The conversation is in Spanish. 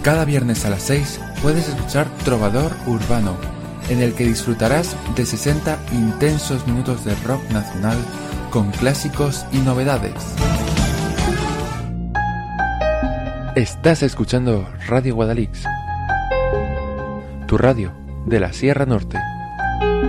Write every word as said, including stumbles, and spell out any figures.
Cada viernes a las seis puedes escuchar Trovador Urbano, en el que disfrutarás de sesenta intensos minutos de rock nacional con clásicos y novedades. Estás escuchando Radio Guadalix, tu radio de la Sierra Norte.